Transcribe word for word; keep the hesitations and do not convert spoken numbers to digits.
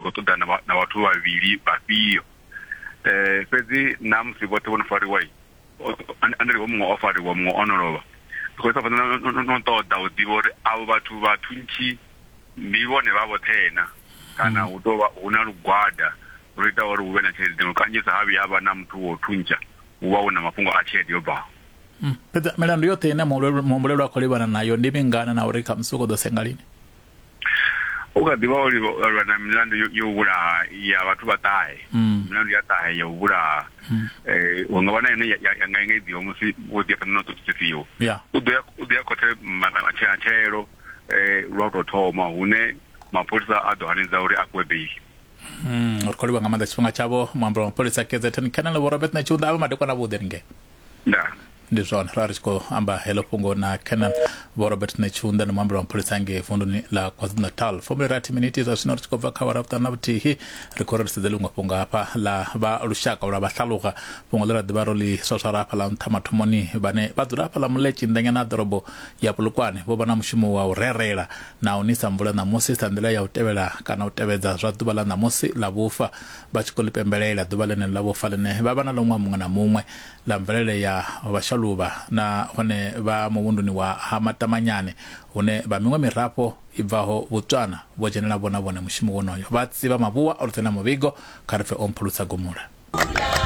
khou ṱoḓana na vhathu vhavhili vhafhio eh fhedzi na musi vhoṱhe vho no fariwa andri muṅwe o fariwa muṅwe o no lovha khou sa fanela no ṱoḓa u ḓivha uri avho vhathu vha thunchi ndi vhone vha vhoṱhe na kana hu tou vha hu na lugwada uri ita uri hu vhe na tshelede kanzhisa ha vhuya vha na muthu wo thuntsha hu vha hu na mafhungo a tshelede yo bvaho. Fhedza milandu yoṱhe ine muhumbulelwa a khou livhana nayo ndi mingana na uri khamusi u khou ḓo senga lini? U kha ḓivha uri lwa na milandu yo vhulaha ya vhathu vha ṱahe milandu ya ṱahe ya u vhulaha hu nga vha na ine ya nga engedziwa musi wo ḓi fanela u ṱoḓisiwa u ḓo ya khothe matshelo lwa u tou thoma hune mapholisa a ḓo hanedza uri a fhiwe beili. uri khou livha nga maanḓa tshifhinga tshavho muambalo wa mapholisa K Z N Colonel Vho Robert Netshunda a vha madekwana vhuḓi ringe nda ndi zwone ra ri tshi khou amba heḽo fhungo na Colonel Vho Robert Netshunda na muambalo wa mapholisa ngei vunḓuni ḽa KwaZulu-Natal fumi rathi miniti zwa zwino ri tshi khou bva kha awara vhuṱanu na vhuthihi ri khou ri ri sedze ḽiṅwe fhungo hafha ḽa vha lushaka lwa vhahlaluga fhungo ḽi ra ḓivha ro ḽi swaswara hafha ḽa nṱha mathomoni vhane vha dzula hafha ḽa Muḽetshi ndenya na ḓorobo ya Polokwane vho vha na mushumo wa u rerela na u nisa mvula ṋamusi sa nḓila ya u tevhela kana u tevhedza zwa ḓuvha ḽa ṋamusi ḽa vhufa vha tshi khou ḽi pembelela ḓuvha ḽene ḽa vhufa ḽine vha vha na ḽo ṅwaha muṅwe na muṅwe ḽa mvelele ya vhashaluvha na hone vha muvhunduni wa ha Matamanyane hune vha miṅwe mirafho i bvaho Botswana vho dzhenela vhona vhone mushumo wonoyo vha tsivha mavhuwa o ri tsena muvhigo kha ri pfe o mphulusa gumula.